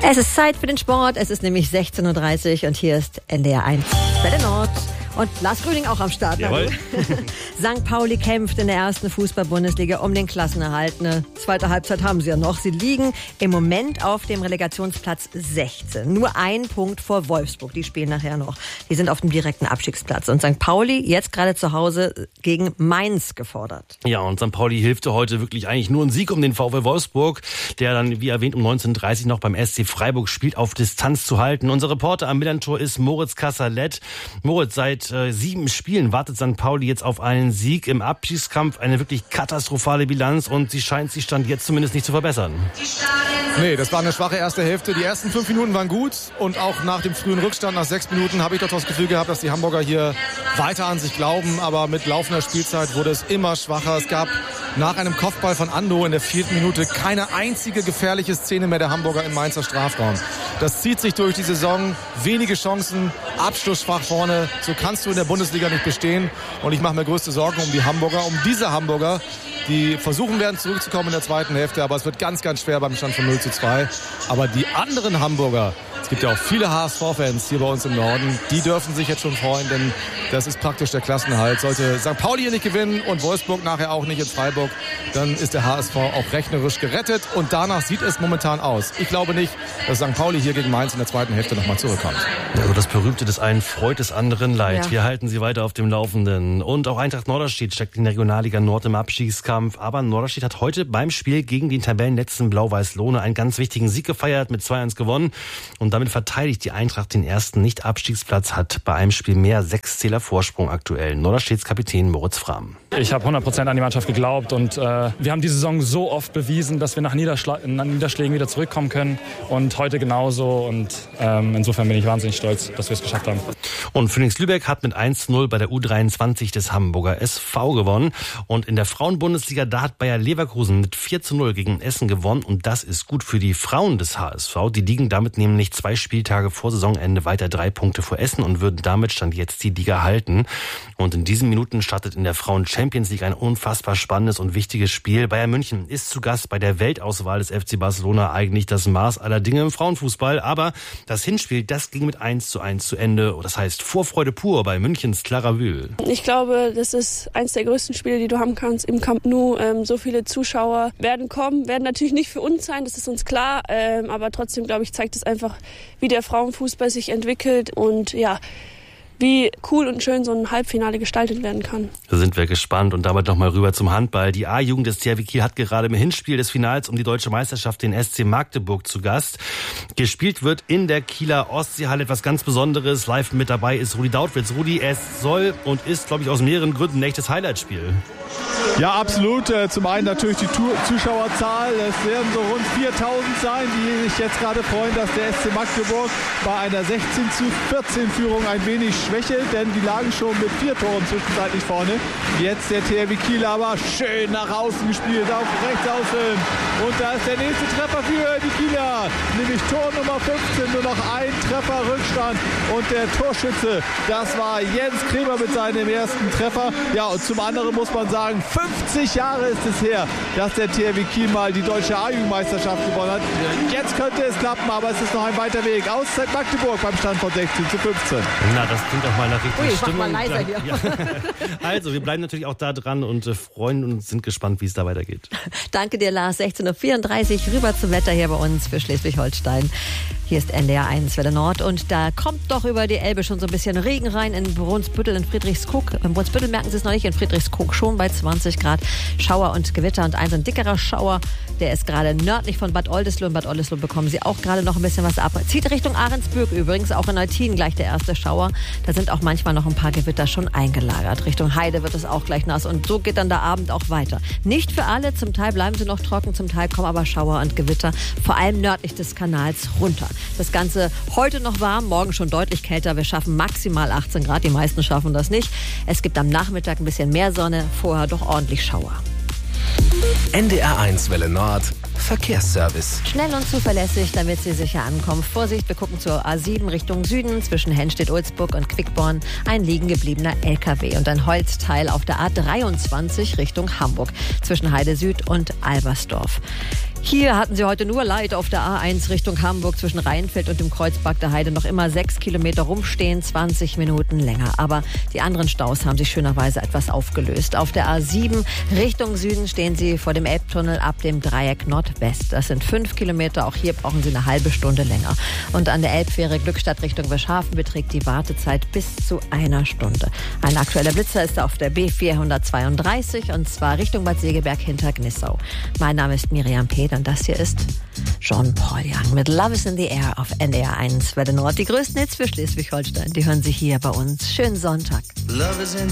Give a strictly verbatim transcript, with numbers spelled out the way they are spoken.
Es ist Zeit für den Sport. Es ist nämlich sechzehn Uhr dreißig und hier ist N D R eins Welle Nord. Und Lars Grüning auch am Start. Jawohl. Sankt Pauli kämpft in der ersten Fußball-Bundesliga um den Klassenerhalt. Eine zweite Halbzeit haben sie ja noch. Sie liegen im Moment auf dem Relegationsplatz sechzehn. Nur ein Punkt vor Wolfsburg. Die spielen nachher noch. Die sind auf dem direkten Abstiegsplatz. Und Sankt Pauli jetzt gerade zu Hause gegen Mainz gefordert. Ja, und Sankt Pauli hilfte heute wirklich eigentlich nur ein Sieg um den VfL Wolfsburg, der dann, wie erwähnt, um neunzehn Uhr dreißig noch beim S C Freiburg spielt, auf Distanz zu halten. Unser Reporter am Millantor ist Moritz Kasserlet. Moritz, seit äh, sieben Spielen wartet Sankt Pauli jetzt auf einen Sieg im Abstiegskampf. Eine wirklich katastrophale Bilanz und sie scheint sich Stand jetzt zumindest nicht zu verbessern. Nee, das war eine schwache erste Hälfte. Die ersten fünf Minuten waren gut und auch nach dem frühen Rückstand, nach sechs Minuten, habe ich doch das Gefühl gehabt, dass die Hamburger hier weiter an sich glauben. Aber mit laufender Spielzeit wurde es immer schwacher. Es gab nach einem Kopfball von Ando in der vierten Minute keine einzige gefährliche Szene mehr der Hamburger im Mainzer Strafraum. Das zieht sich durch die Saison. Wenige Chancen, abschlussschwach vorne. So kannst du in der Bundesliga nicht bestehen. Und ich mache mir größte Sorgen um die Hamburger, um diese Hamburger, die versuchen werden zurückzukommen in der zweiten Hälfte. Aber es wird ganz, ganz schwer beim Stand von null zu zwei. Aber die anderen Hamburger, es gibt ja auch viele H S V-Fans hier bei uns im Norden, die dürfen sich jetzt schon freuen, denn das ist praktisch der Klassenerhalt. Sollte Sankt Pauli hier nicht gewinnen und Wolfsburg nachher auch nicht in Freiburg, dann ist der H S V auch rechnerisch gerettet und danach sieht es momentan aus. Ich glaube nicht, dass Sankt Pauli hier gegen Mainz in der zweiten Hälfte nochmal zurückkommt. Also das Berühmte des einen freut, des anderen leid. Ja. Wir halten Sie weiter auf dem Laufenden. Und auch Eintracht Norderstedt steckt in der Regionalliga Nord im Abstiegskampf. Aber Norderstedt hat heute beim Spiel gegen den Tabellenletzten Blau-Weiß-Lohne einen ganz wichtigen Sieg gefeiert, mit zwei eins gewonnen. Und damit verteidigt die Eintracht den ersten Nicht-Abstiegsplatz, hat bei einem Spiel mehr sechs Zähler Vorsprung aktuell. Norderstedts Kapitän Moritz Frahm. Ich habe hundert Prozent an die Mannschaft geglaubt und äh, wir haben die Saison so oft bewiesen, dass wir nach, Niederschla- nach Niederschlägen wieder zurückkommen können und heute genauso und ähm, insofern bin ich wahnsinnig stolz, dass wir es geschafft haben. Und Phoenix Lübeck hat mit eins zu null bei der U dreiundzwanzig des Hamburger S V gewonnen und in der Frauenbundesliga, da hat Bayer Leverkusen mit vier zu null gegen Essen gewonnen und das ist gut für die Frauen des H S V. Die liegen damit nämlich zwei Spieltage vor Saisonende weiter drei Punkte vor Essen und würden damit Stand jetzt die Liga halten. Und in diesen Minuten startet in der Frauen-Champions League ein unfassbar spannendes und wichtiges Spiel. Bayern München ist zu Gast bei der Weltauswahl des F C Barcelona, eigentlich das Maß aller Dinge im Frauenfußball. Aber das Hinspiel, das ging mit eins zu eins zu Ende. Das heißt Vorfreude pur bei Münchens Clara Wühl. Ich glaube, das ist eins der größten Spiele, die du haben kannst im Camp Nou. Ähm, so viele Zuschauer werden kommen, werden natürlich nicht für uns sein, das ist uns klar. Ähm, aber trotzdem, glaube ich, zeigt es einfach, wie der Frauenfußball sich entwickelt und ja, wie cool und schön so ein Halbfinale gestaltet werden kann. Da sind wir gespannt und damit nochmal rüber zum Handball. Die A-Jugend des T H W Kiel hat gerade im Hinspiel des Finals um die deutsche Meisterschaft den S C Magdeburg zu Gast. Gespielt wird in der Kieler Ostseehalle etwas ganz Besonderes. Live mit dabei ist Rudi Dautwitz. Rudi, es soll und ist, glaube ich, aus mehreren Gründen ein echtes Highlightspiel. Ja, absolut. Zum einen natürlich die Zuschauerzahl. Es werden so rund viertausend sein, die sich jetzt gerade freuen, dass der S C Magdeburg bei einer sechzehn zu vierzehn Führung ein wenig schwächelt, denn die lagen schon mit vier Toren zwischenzeitlich vorne. Jetzt der T H W Kiel aber schön nach außen gespielt, auf rechts außen. Und da ist der nächste Treffer für die Kieler, nämlich Tor Nummer fünfzehn, nur noch ein Treffer Rückstand. Und der Torschütze, das war Jens Kremer mit seinem ersten Treffer. Ja, und zum anderen muss man sagen, fünfzig Jahre ist es her, dass der T H W Kiel mal die deutsche A-Jugendmeisterschaft gewonnen hat. Jetzt könnte es klappen, aber es ist noch ein weiter Weg. Auszeit Magdeburg beim Stand von sechzehn zu fünfzehn. Na, das klingt doch mal nach richtig Ui, Stimmung. mach mal leiser hier. Ja. Also, wir bleiben natürlich auch da dran und äh, freuen uns, sind gespannt, wie es da weitergeht. Danke dir, Lars. sechzehn Uhr vierunddreißig rüber zum Wetter hier bei uns für Schleswig-Holstein. Hier ist N D R eins Welle Nord und da kommt doch über die Elbe schon so ein bisschen Regen rein in Brunsbüttel, in Friedrichskoog. In Brunsbüttel merken Sie es noch nicht, in Friedrichskoog schon bei zwanzig Grad. Schauer und Gewitter und ein so ein dickerer Schauer, der ist gerade nördlich von Bad Oldesloe. In Bad Oldesloe bekommen Sie auch gerade noch ein bisschen was ab. Zieht Richtung Ahrensbürg übrigens, auch in Eutin gleich der erste Schauer. Da sind auch manchmal noch ein paar Gewitter schon eingelagert. Richtung Heide wird es auch gleich nass und so geht dann der Abend auch weiter. Nicht für alle, zum Teil bleiben sie noch trocken, zum Teil kommen aber Schauer und Gewitter, vor allem nördlich des Kanals runter. Das Ganze heute noch warm, morgen schon deutlich kälter. Wir schaffen maximal achtzehn Grad, die meisten schaffen das nicht. Es gibt am Nachmittag ein bisschen mehr Sonne, vorher doch ordentlich Schauer. N D R eins Welle Nord, Verkehrsservice. Schnell und zuverlässig, damit Sie sicher ankommen. Vorsicht, wir gucken zur A sieben Richtung Süden. Zwischen Hennstedt-Ulzburg und Quickborn ein liegen gebliebener L K W und ein Holzteil auf der A dreiundzwanzig Richtung Hamburg. Zwischen Heide Süd und Albersdorf. Hier hatten Sie heute nur Leid auf der A eins Richtung Hamburg zwischen Rheinfeld und dem Kreuzberg der Heide. Noch immer sechs Kilometer rumstehen, zwanzig Minuten länger. Aber die anderen Staus haben sich schönerweise etwas aufgelöst. Auf der A sieben Richtung Süden stehen Sie vor dem Elbtunnel ab dem Dreieck Nordwest. Das sind fünf Kilometer. Auch hier brauchen Sie eine halbe Stunde länger. Und an der Elbfähre Glückstadt Richtung Wischhafen beträgt die Wartezeit bis zu einer Stunde. Ein aktueller Blitzer ist auf der B vierhundertzweiunddreißig und zwar Richtung Bad Segeberg hinter Gnissau. Mein Name ist Miriam Peter und das hier ist John Paul Young mit Love is in the Air auf N D R eins Welle Nord. Die größten Hits für Schleswig-Holstein, die hören Sie hier bei uns. Schönen Sonntag. Love is in